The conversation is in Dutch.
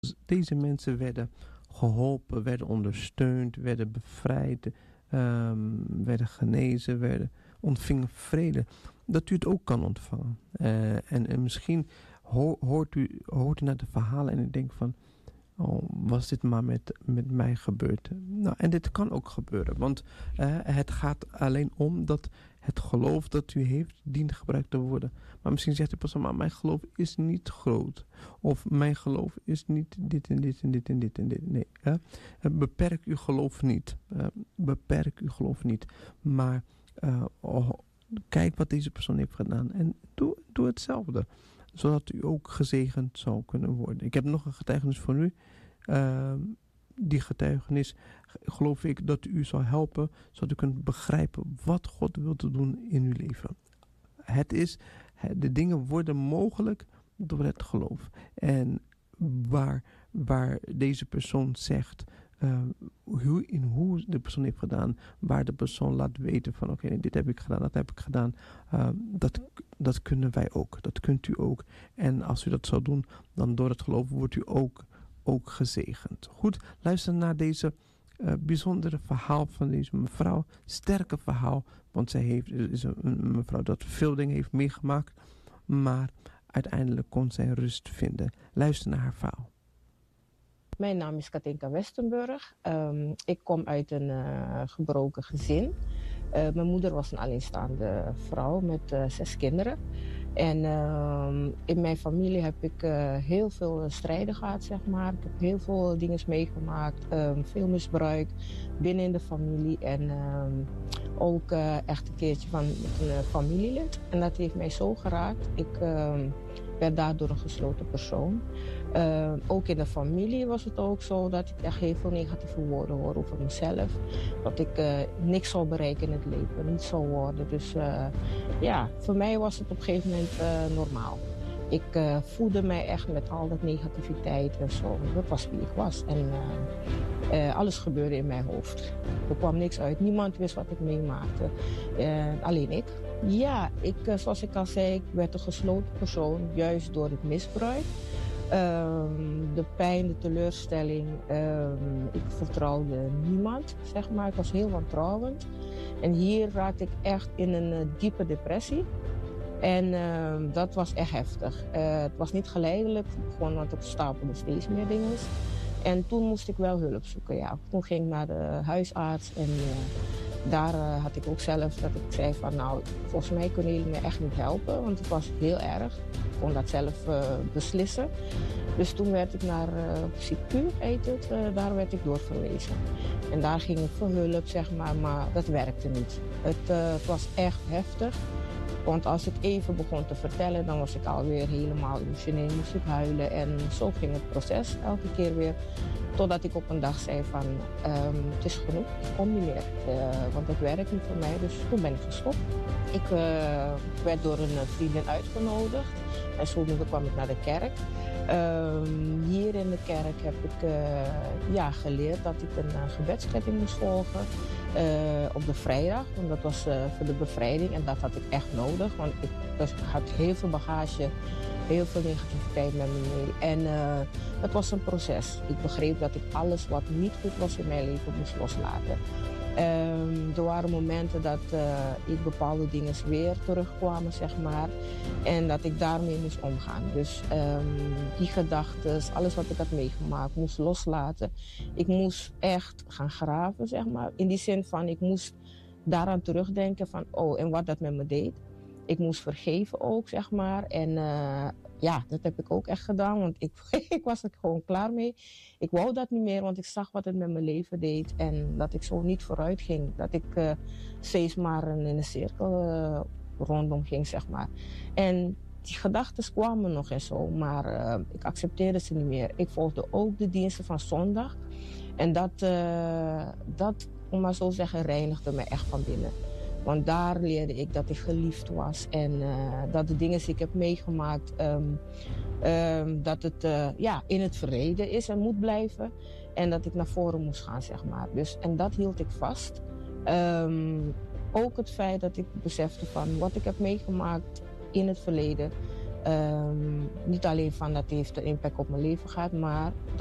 Deze mensen werden geholpen, werden ondersteund, werden bevrijd, werden genezen, ontvingen vrede. Dat u het ook kan ontvangen. En misschien hoort u naar de verhalen en u denkt van, oh, was dit maar met mij gebeurd? Nou, en dit kan ook gebeuren, want het gaat alleen om dat het geloof dat u heeft dient gebruikt te worden. Maar misschien zegt u pas, maar mijn geloof is niet groot. Of mijn geloof is niet dit en dit en dit en dit en dit. Nee, beperk uw geloof niet. Beperk uw geloof niet. Maar kijk wat deze persoon heeft gedaan en doe hetzelfde. Zodat u ook gezegend zou kunnen worden. Ik heb nog een getuigenis voor u. Die getuigenis geloof ik dat u zal helpen, zodat u kunt begrijpen wat God wil doen in uw leven. De dingen worden mogelijk door het geloof. En waar deze persoon zegt, hoe de persoon heeft gedaan, waar de persoon laat weten van oké, dit heb ik gedaan, dat heb ik gedaan, dat kunnen wij ook, dat kunt u ook. En als u dat zou doen, dan door het geloof wordt u ook gezegend. Goed, luister naar deze bijzondere verhaal van deze mevrouw. Sterke verhaal, want zij is een mevrouw dat veel dingen heeft meegemaakt, maar uiteindelijk kon zij rust vinden. Luister naar haar verhaal. Mijn naam is Katinka Westenburg. Ik kom uit een gebroken gezin. Mijn moeder was een alleenstaande vrouw met 6 kinderen. En in mijn familie heb ik heel veel strijden gehad, zeg maar. Ik heb heel veel dingen meegemaakt. Veel misbruik binnen in de familie. En ook echt een keertje met een familielid. En dat heeft mij zo geraakt. Ik werd daardoor een gesloten persoon. Ook in de familie was het ook zo dat ik echt heel veel negatieve woorden hoor over mezelf. Dat ik niks zou bereiken in het leven, niet zou worden. Dus voor mij was het op een gegeven moment normaal. Ik voelde mij echt met al dat negativiteit en zo. Dat was wie ik was. En alles gebeurde in mijn hoofd. Er kwam niks uit. Niemand wist wat ik meemaakte. Alleen ik. Ja, zoals ik al zei, ik werd een gesloten persoon, juist door het misbruik. De pijn, de teleurstelling. Ik vertrouwde niemand, zeg maar. Ik was heel wantrouwend. En hier raakte ik echt in een diepe depressie. En dat was echt heftig. Het was niet geleidelijk, gewoon want ik stapelde steeds meer dingen. En toen moest ik wel hulp zoeken, ja. Toen ging ik naar de huisarts en daar had ik ook zelf dat ik zei van nou, volgens mij kunnen jullie me echt niet helpen, want het was heel erg. Ik kon dat zelf beslissen. Dus toen werd ik naar CQ, heet het, daar werd ik doorverwezen. En daar ging ik voor hulp, zeg maar dat werkte niet. Het was echt heftig. Want als ik even begon te vertellen, dan was ik alweer helemaal emotioneel, moest ik huilen. En zo ging het proces elke keer weer. Totdat ik op een dag zei van, het is genoeg, ik kom niet meer. Want het werkt niet voor mij, dus toen ben ik gestopt. Ik werd door een vriendin uitgenodigd. En zodoende kwam ik naar de kerk. Hier in de kerk heb ik geleerd dat ik een gebedsketting moest volgen. Op de vrijdag, want dat was voor de bevrijding en dat had ik echt nodig. Want ik had heel veel bagage, heel veel negativiteit met me mee. En het was een proces. Ik begreep dat ik alles wat niet goed was in mijn leven moest loslaten. Er waren momenten dat ik bepaalde dingen weer terugkwamen, zeg maar. En dat ik daarmee moest omgaan. Dus die gedachten, alles wat ik had meegemaakt, moest loslaten. Ik moest echt gaan graven, zeg maar. In die zin van, ik moest daaraan terugdenken van, oh, en wat dat met me deed. Ik moest vergeven ook, zeg maar. En dat heb ik ook echt gedaan, want ik was er gewoon klaar mee. Ik wou dat niet meer, want ik zag wat het met mijn leven deed. En dat ik zo niet vooruit ging. Dat ik steeds maar in een cirkel rondom ging, zeg maar. En die gedachten kwamen nog en zo, maar ik accepteerde ze niet meer. Ik volgde ook de diensten van zondag. En dat, om maar zo te zeggen, reinigde me echt van binnen. Want daar leerde ik dat ik geliefd was en dat de dingen die ik heb meegemaakt, dat het in het verleden is en moet blijven. En dat ik naar voren moest gaan, zeg maar. Dus, en dat hield ik vast. Ook het feit dat ik besefte van wat ik heb meegemaakt in het verleden, Niet alleen van dat heeft een impact op mijn leven gehad, maar